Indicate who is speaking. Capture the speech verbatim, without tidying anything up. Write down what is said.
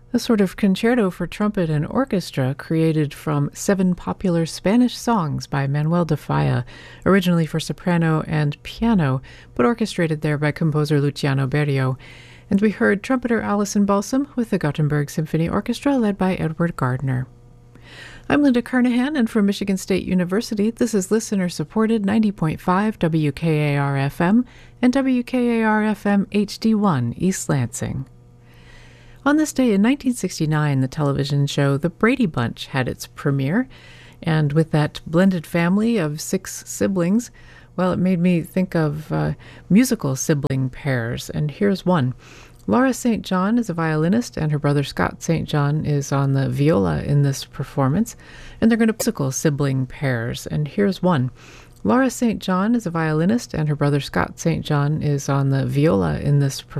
Speaker 1: A sort of concerto for trumpet and orchestra created from seven popular Spanish songs by Manuel de Falla, originally for soprano and piano, but orchestrated there by composer Luciano Berio. And we heard trumpeter Alison Balsam with the Gothenburg Symphony Orchestra led by Edward Gardner. I'm Linda Kernahan, and from Michigan State University, this is listener-supported ninety point five W K A R F M and W K A R F M H D one, East Lansing. On this day in nineteen sixty-nine, the television show The Brady Bunch had its premiere, and with that blended family of six siblings, well, it made me think of uh, musical sibling pairs, and here's one. Laura Saint John is a violinist, and her brother Scott Saint John is on the viola in this performance, and they're going to musical sibling pairs, and here's one. Laura Saint John is a violinist, and her brother Scott Saint John is on the viola in this performance.